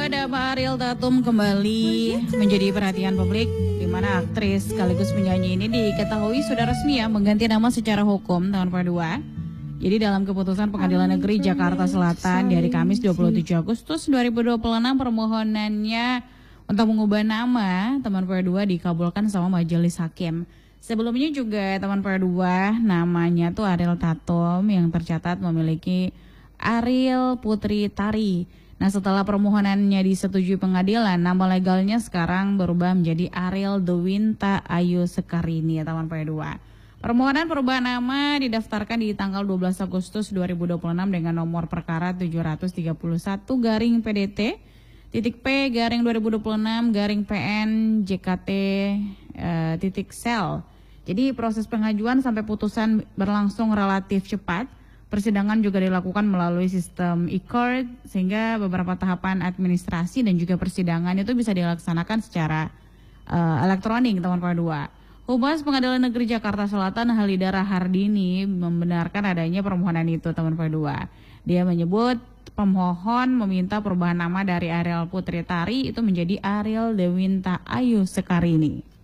nama Ariel Tatum kembali menjadi perhatian publik, di mana aktris sekaligus penyanyi ini diketahui sudah resmi mengganti nama secara hukum tahun 2022. Jadi dalam keputusan Pengadilan Negeri Jakarta Selatan di hari Kamis 27 Agustus 2026, permohonannya untuk mengubah nama teman Perdua dikabulkan sama majelis hakim. Sebelumnya juga teman Perdua namanya tuh Ariel Tatum yang tercatat memiliki Ariel Putri Tari. Nah, setelah permohonannya disetujui pengadilan, nama legalnya sekarang berubah menjadi Ariel Dewinta Ayu Sekarini teman P2. Permohonan perubahan nama didaftarkan di tanggal 12 Agustus 2026 dengan nomor perkara 731/PDT P/2026/PN JKT sel. Jadi proses pengajuan sampai putusan berlangsung relatif cepat. Persidangan juga dilakukan melalui sistem e-court sehingga beberapa tahapan administrasi dan juga persidangan itu bisa dilaksanakan secara elektronik teman P2. Humas Pengadilan Negeri Jakarta Selatan Halida Rahardini membenarkan adanya permohonan itu teman P2. Dia menyebut pemohon meminta perubahan nama dari Ariel Putri Tari itu menjadi Ariel Dewinta Ayu Sekarini.